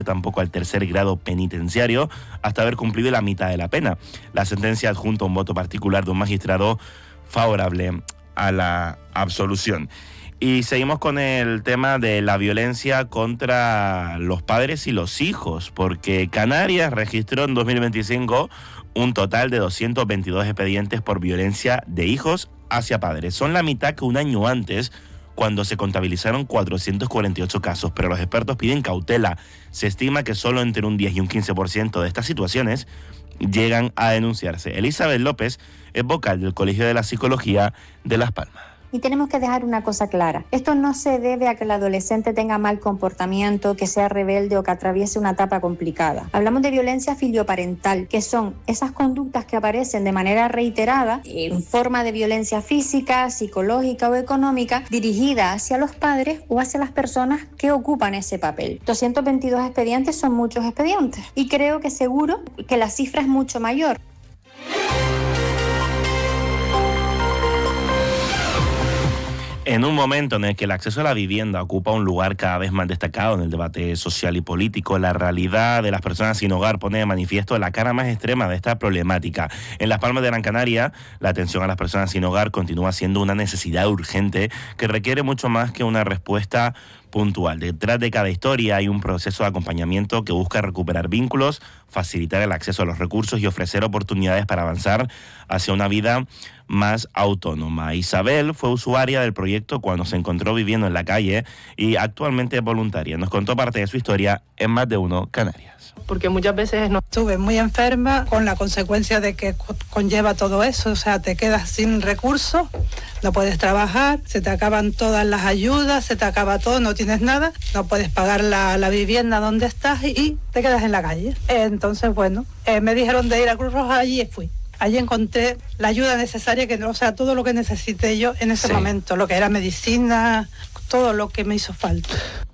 tampoco al tercer grado penitenciario hasta haber cumplido la mitad de la pena. La sentencia adjunta un voto particular de un magistrado favorable a la absolución. Y seguimos con el tema de la violencia contra los padres y los hijos, porque Canarias registró en 2025 un total de 222 expedientes por violencia de hijos hacia padres. Son la mitad que un año antes, cuando se contabilizaron 448 casos, pero los expertos piden cautela. Se estima que solo entre un 10 y un 15% de estas situaciones llegan a denunciarse. Elizabeth López es vocal del Colegio de la Psicología de Las Palmas. Y tenemos que dejar una cosa clara. Esto no se debe a que el adolescente tenga mal comportamiento, que sea rebelde o que atraviese una etapa complicada. Hablamos de violencia filioparental, que son esas conductas que aparecen de manera reiterada en forma de violencia física, psicológica o económica dirigida hacia los padres o hacia las personas que ocupan ese papel. 222 expedientes son muchos expedientes y creo que seguro que la cifra es mucho mayor. En un momento en el que el acceso a la vivienda ocupa un lugar cada vez más destacado en el debate social y político, la realidad de las personas sin hogar pone de manifiesto la cara más extrema de esta problemática. En Las Palmas de Gran Canaria, la atención a las personas sin hogar continúa siendo una necesidad urgente que requiere mucho más que una respuesta puntual. Detrás de cada historia hay un proceso de acompañamiento que busca recuperar vínculos, facilitar el acceso a los recursos y ofrecer oportunidades para avanzar hacia una vida más autónoma. Isabel fue usuaria del proyecto cuando se encontró viviendo en la calle y actualmente es voluntaria. Nos contó parte de su historia en Más de Uno Canarias. Porque muchas veces no estuve muy enferma, con la consecuencia de que conlleva todo eso, o sea, te quedas sin recursos, no puedes trabajar, se te acaban todas las ayudas, se te acaba todo, no tienes nada, no puedes pagar la vivienda donde estás y te quedas en la calle. Entonces, bueno, me dijeron de ir a Cruz Roja, allí fui. Allí encontré la ayuda necesaria, o sea, todo lo que necesité yo en ese momento, lo que era medicina, todo lo que me hizo falta.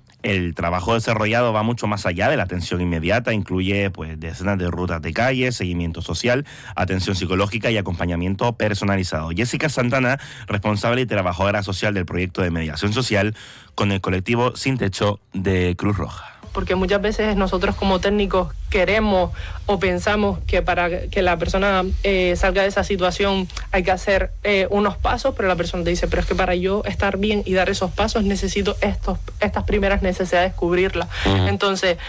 El trabajo desarrollado va mucho más allá de la atención inmediata, incluye decenas de rutas de calle, seguimiento social, atención psicológica y acompañamiento personalizado. Jessica Santana, responsable y trabajadora social del proyecto de mediación social con el colectivo Sin Techo de Cruz Roja. Porque muchas veces nosotros como técnicos queremos o pensamos que para que la persona salga de esa situación hay que hacer unos pasos, pero la persona te dice, pero es que para yo estar bien y dar esos pasos necesito estas primeras necesidades cubrirlas. Entonces,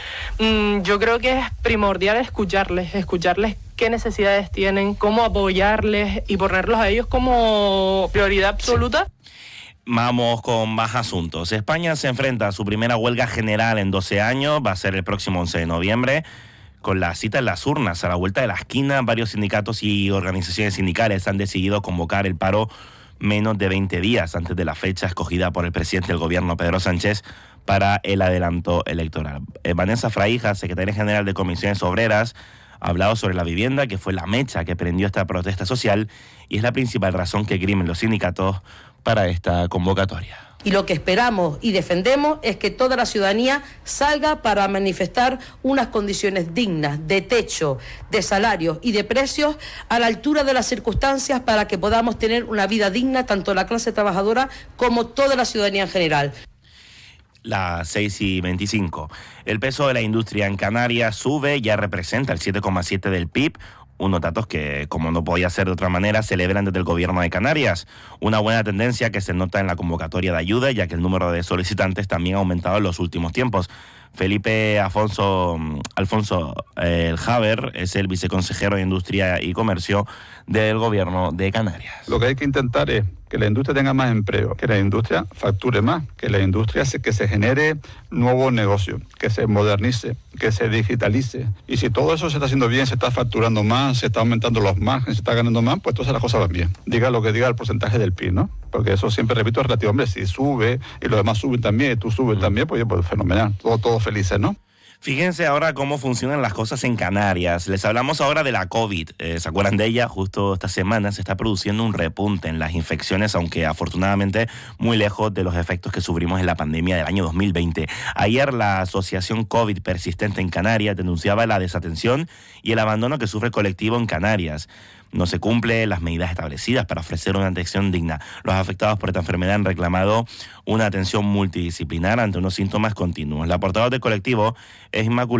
yo creo que es primordial escucharles qué necesidades tienen, cómo apoyarles y ponerlos a ellos como prioridad absoluta. Sí. Vamos con más asuntos. España se enfrenta a su primera huelga general en 12 años. Va a ser el próximo 11 de noviembre. Con la cita en las urnas a la vuelta de la esquina, varios sindicatos y organizaciones sindicales han decidido convocar el paro menos de 20 días antes de la fecha escogida por el presidente del gobierno, Pedro Sánchez, para el adelanto electoral. Vanessa Fraija, secretaria general de Comisiones Obreras, ha hablado sobre la vivienda, que fue la mecha que prendió esta protesta social y es la principal razón que grimen los sindicatos para esta convocatoria. Y lo que esperamos y defendemos es que toda la ciudadanía salga para manifestar unas condiciones dignas de techo, de salarios y de precios a la altura de las circunstancias para que podamos tener una vida digna tanto la clase trabajadora como toda la ciudadanía en general. Las 6:25. El peso de la industria en Canarias sube, ya representa el 7,7% del PIB, unos datos que, como no podía ser de otra manera, celebran desde el gobierno de Canarias. Una buena tendencia que se nota en la convocatoria de ayuda, ya que el número de solicitantes también ha aumentado en los últimos tiempos. Felipe Alfonso El Javer es el viceconsejero de Industria y Comercio del gobierno de Canarias. Lo que hay que intentar es que la industria tenga más empleo, que la industria facture más, que la industria que se genere nuevos negocios, que se modernice, que se digitalice. Y si todo eso se está haciendo bien, se está facturando más, se está aumentando los márgenes, se está ganando más, pues entonces las cosas van bien. Diga lo que diga el porcentaje del PIB, ¿no? Porque eso siempre, repito, es relativo. Hombre, si sube y los demás suben también, y tú subes también, pues fenomenal. Todos felices, ¿no? Fíjense ahora cómo funcionan las cosas en Canarias. Les hablamos ahora de la COVID. ¿Se acuerdan de ella? Justo esta semana se está produciendo un repunte en las infecciones, aunque afortunadamente muy lejos de los efectos que sufrimos en la pandemia del año 2020. Ayer la Asociación COVID Persistente en Canarias denunciaba la desatención y el abandono que sufre el colectivo en Canarias. no se cumplen las medidas establecidas para ofrecer una atención digna. Los afectados por esta enfermedad han reclamado una atención multidisciplinar ante unos síntomas continuos. La portavoz del colectivo es Inmaculada